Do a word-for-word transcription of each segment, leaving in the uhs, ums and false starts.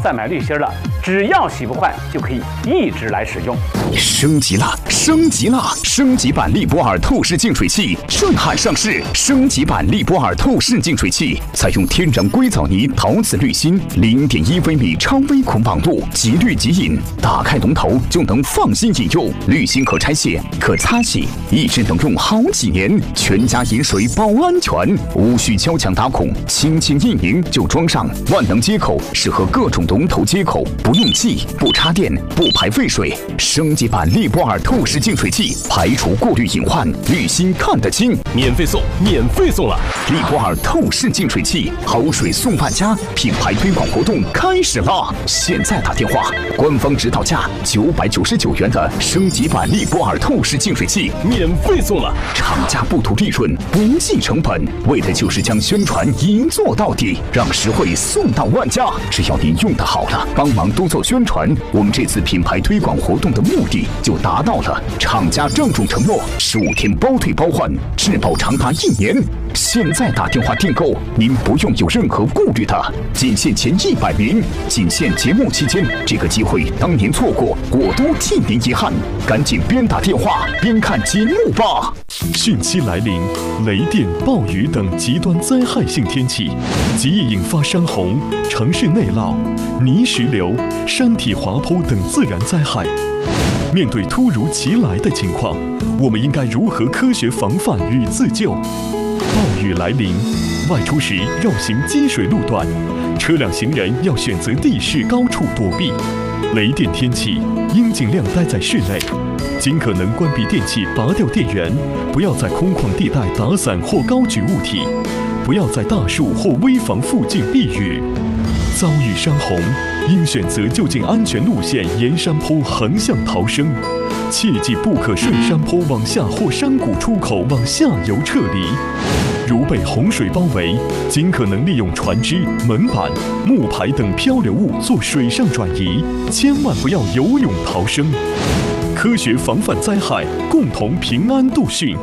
再买滤芯了，只要洗不坏就可以一直来使用。 升级了，升级了！升级版利波尔透视净水器震撼上市。升级版利波尔透视净水器采用天然硅藻泥陶瓷滤芯，零点一微米超微孔网路，即滤即饮，打开龙头就能放心饮用。滤芯可拆卸，可擦洗，一直能用好几年。全家饮水保安全，无需敲墙打孔，轻轻一拧就装上。万能接口适合各种龙头接口，不用气，不插电，不排废水。升级版利波尔透视净水器排除过滤隐患，滤芯看得清。 免费送，免费送了！ 利波尔透视净水器，好水送万家，品牌推广活动开始了！现在打电话，官方指导价九百九十九元的升级版利波尔透视净水器免费送了。 厂家不图利润，不计成本，为的就是将宣传一做到底，让实惠送到万家。只要您用得好了，帮忙多做宣传，我们这次品牌推广活动的目的就达到了。厂家郑重承诺，十五天包退包换，质保长达一年。现在打电话订购，您不用有任何顾虑的。仅限前一百名，仅限节目期间，这个机会当您错过，我都替您遗憾。赶紧边打电话边看节目吧。 汛期来临，雷电、暴雨等极端灾害性天气，极易引发山洪、城市内涝、泥石流、山体滑坡等自然灾害。面对突如其来的情况，我们应该如何科学防范与自救？暴雨来临，外出时绕行积水路段，车辆行人要选择地势高处躲避。雷电天气应尽量待在室内，尽可能关闭电器，拔掉电源，不要在空旷地带打伞或高举物体，不要在大树或危房附近避雨。遭遇山洪，应选择就近安全路线沿山坡横向逃生，切记不可顺山坡往下或山谷出口往下游撤离。如被洪水包围，尽可能利用船只、门板、木牌等漂流物做水上转移，千万不要游泳逃生。科学防范灾害，共同平安度汛。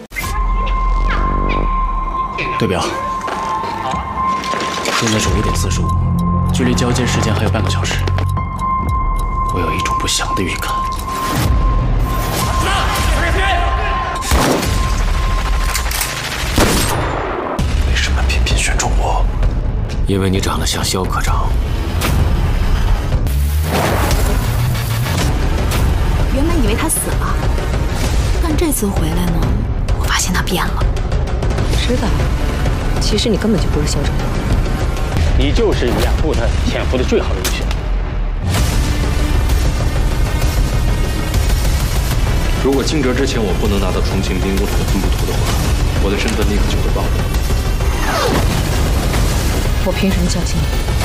对表，现在是五点四十五，距离交接时间还有半个小时。我有一种不祥的预感。为什么偏偏选中我？因为你长得像肖科长。 原本以为他死了，但这次回来呢，我发现他变了。 知道，其实你根本就不是肖长。 你就是两部的潜伏的最好的英雄。 如果惊蛰之前我不能拿到重庆兵工厂的分布图的话，我的身份立刻就会暴露。 我凭什么相信你？